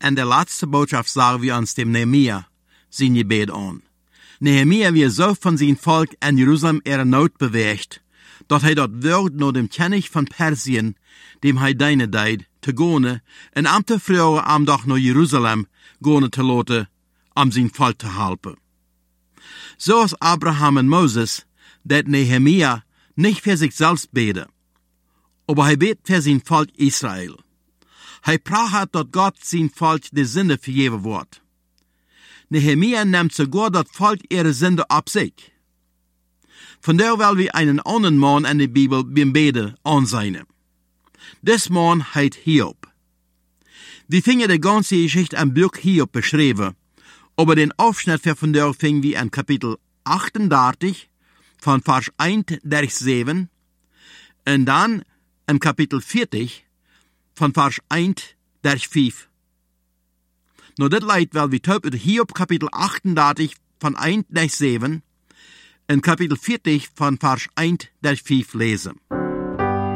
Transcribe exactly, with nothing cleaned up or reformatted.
en der letzte Botschaft sagen wir uns dem Nehemia sein Gebet an. Nehemia wird so von sein Volk in Jerusalem ihre Not bewegt, dass er dort wird nur dem König von Persien, dem er deine deid, zu gehen, en am te früher am doch nach Jerusalem gehen zu lassen, um sein Volk zu helfen. So als Abraham und Moses, dat Nehemia nicht für sich selbst bete, aber er bet für sein Volk Israel. Er pracht, dass Gott sein Volk die Sünde vergeben wird. Nehemia nimmt sogar das Volk ihre Sünde ab sich. Von der will wir einen anderen Mann in der Bibel beim Beten ansehen. This Mann heißt Hiob. Wir finden die ganze Geschichte im Buch Hiob beschrieben, aber den Aufschnitt von der finden wir in Kapitel achtunddreißig, von Vers eins durch sieben, und dann in Kapitel vierzig, von Vers eins durch fünf. Nur das Leid, weil wir top über Hiob Kapitel achtunddreißig, von eins durch sieben, in Kapitel vierzig, von Vers eins durch fünf lesen.